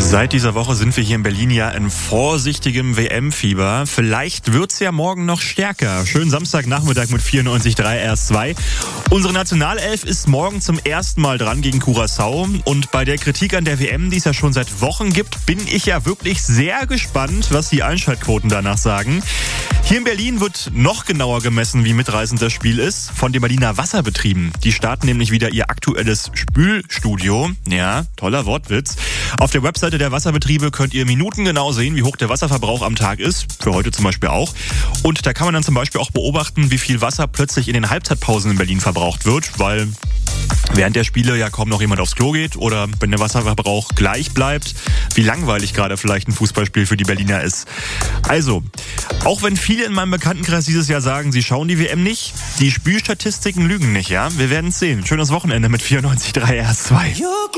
Seit dieser Woche sind wir hier in Berlin ja in vorsichtigem WM-Fieber. Vielleicht wird's ja morgen noch stärker. Schönen Samstagnachmittag mit 94.3 RS2. Unsere Nationalelf ist morgen zum ersten Mal dran gegen Curaçao. Und bei der Kritik an der WM, die es ja schon seit Wochen gibt, bin ich ja wirklich sehr gespannt, was die Einschaltquoten danach sagen. Hier in Berlin wird noch genauer gemessen, wie mitreißend das Spiel ist, von den Berliner Wasserbetrieben. Die starten nämlich wieder ihr aktuelles Spülstudio. Ja, toller Wortwitz. Auf der Webseite der Wasserbetriebe könnt ihr minutengenau sehen, wie hoch der Wasserverbrauch am Tag ist. Für heute zum Beispiel auch. Und da kann man dann zum Beispiel auch beobachten, wie viel Wasser plötzlich in den Halbzeitpausen in Berlin verbraucht wird, weil während der Spiele ja kaum noch jemand aufs Klo geht oder wenn der Wasserverbrauch gleich bleibt, wie langweilig gerade vielleicht ein Fußballspiel für die Berliner ist. Also, auch wenn viele in meinem Bekanntenkreis dieses Jahr sagen, sie schauen die WM nicht, die Spielstatistiken lügen nicht, ja? Wir werden es sehen. Schönes Wochenende mit 94.3 RS2.